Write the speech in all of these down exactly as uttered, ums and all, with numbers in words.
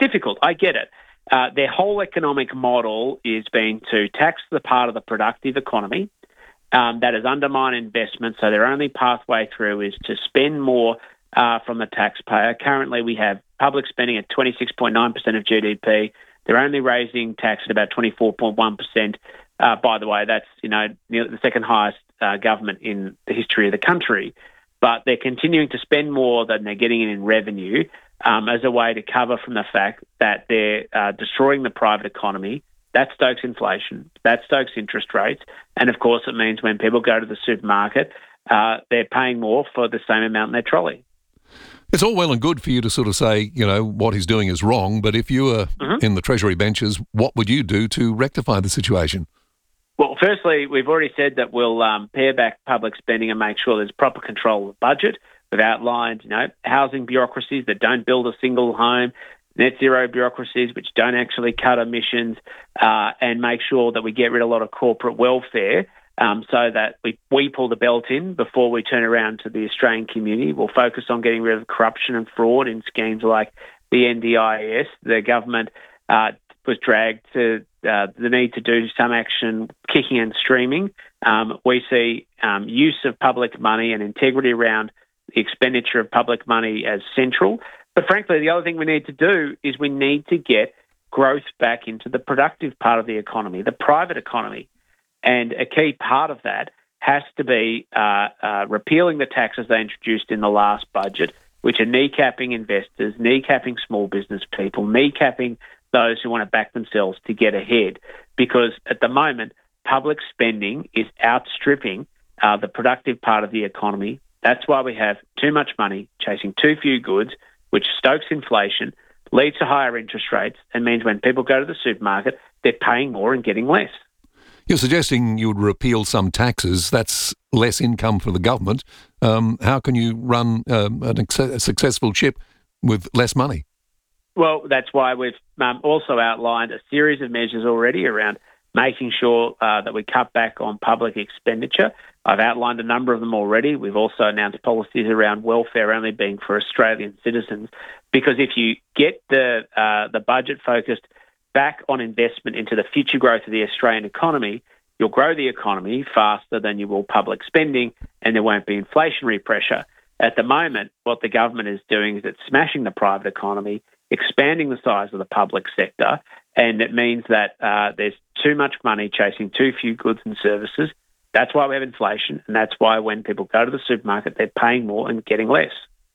difficult. I get it. Uh, their whole economic model is been to tax the part of the productive economy um, that has undermined investment. So their only pathway through is to spend more uh, from the taxpayer. Currently, we have public spending at twenty-six point nine percent of G D P. They're only raising tax at about twenty-four point one percent. Uh, by the way, that's you know the second highest uh, government in the history of the country. But they're continuing to spend more than they're getting in, in revenue um, as a way to cover from the fact that they're uh, destroying the private economy. That stokes inflation. That stokes interest rates. And, of course, it means when people go to the supermarket, uh, they're paying more for the same amount in their trolley. It's all well and good for you to sort of say, you know, what he's doing is wrong, but if you were mm-hmm. in the Treasury benches, what would you do to rectify the situation? Well, firstly, we've already said that we'll um, pare back public spending and make sure there's proper control of the budget. We've outlined, you know, housing bureaucracies that don't build a single home, net zero bureaucracies which don't actually cut emissions, uh, and make sure that we get rid of a lot of corporate welfare um, so that we, we pull the belt in before we turn around to the Australian community. We'll focus on getting rid of corruption and fraud in schemes like the N D I S. The government uh, was dragged to uh, the need to do some action, kicking and streaming. Um, we see um, use of public money and integrity around the expenditure of public money as central. But frankly, the other thing we need to do is we need to get growth back into the productive part of the economy, the private economy. And a key part of that has to be uh, uh, repealing the taxes they introduced in the last budget, which are kneecapping investors, kneecapping small business people, kneecapping those who want to back themselves to get ahead. Because at the moment, public spending is outstripping uh, the productive part of the economy. That's why we have too much money chasing too few goods, which stokes inflation, leads to higher interest rates, and means when people go to the supermarket, they're paying more and getting less. You're suggesting you would repeal some taxes. That's less income for the government. Um, how can you run um, an ex- a successful ship with less money? Well, that's why we've um, also outlined a series of measures already around making sure uh, that we cut back on public expenditure. I've outlined a number of them already. We've also announced policies around welfare only being for Australian citizens, because if you get the uh, the budget focused back on investment into the future growth of the Australian economy, you'll grow the economy faster than you will public spending, and there won't be inflationary pressure. At the moment, what the government is doing is it's smashing the private economy, expanding the size of the public sector, and it means that uh, there's too much money chasing too few goods and services. That's why we have inflation, and that's why when people go to the supermarket, they're paying more and getting less.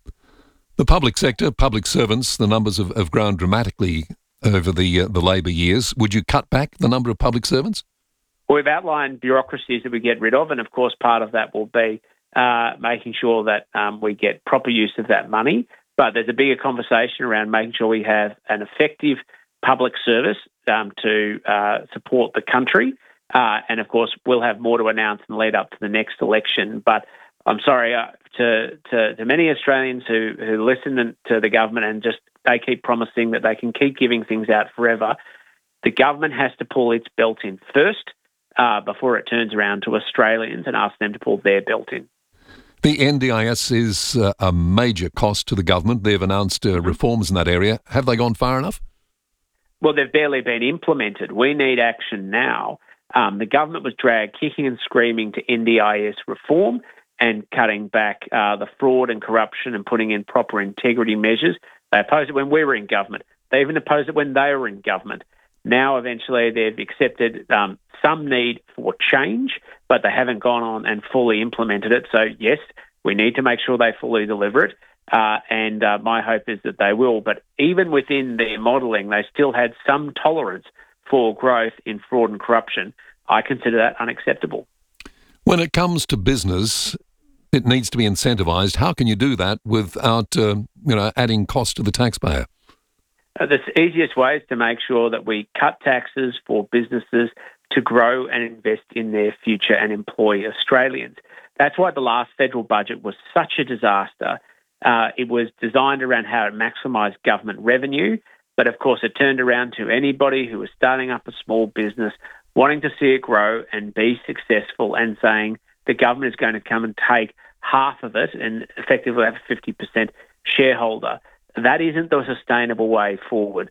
The public sector, public servants, the numbers have, have grown dramatically over the uh, the Labor years. Would you cut back the number of public servants? Well, we've outlined bureaucracies that we get rid of, and of course part of that will be uh, making sure that um, we get proper use of that money. But there's a bigger conversation around making sure we have an effective public service um, to uh, support the country. Uh, and, of course, we'll have more to announce and lead up to the next election. But I'm sorry uh, to, to to many Australians who, who listen to the government and just they keep promising that they can keep giving things out forever. The government has to pull its belt in first uh, before it turns around to Australians and asks them to pull their belt in. The N D I S is uh, a major cost to the government. They've announced uh, reforms in that area. Have they gone far enough? Well, they've barely been implemented. We need action now. Um, the government was dragged kicking and screaming to N D I S reform and cutting back uh, the fraud and corruption and putting in proper integrity measures. They opposed it when we were in government. They even opposed it when they were in government. Now, eventually, they've accepted um, some need for change, but they haven't gone on and fully implemented it. So, yes, we need to make sure they fully deliver it. Uh, and uh, my hope is that they will. But even within their modelling, they still had some tolerance for growth in fraud and corruption. I consider that unacceptable. When it comes to business, it needs to be incentivised. How can you do that without, uh, you know, adding cost to the taxpayer? Uh, the easiest way is to make sure that we cut taxes for businesses to grow and invest in their future and employ Australians. That's why the last federal budget was such a disaster. Uh, it was designed around how it maximised government revenue, but of course it turned around to anybody who was starting up a small business, wanting to see it grow and be successful, and saying the government is going to come and take half of it and effectively have a fifty percent shareholder. That isn't the sustainable way forward.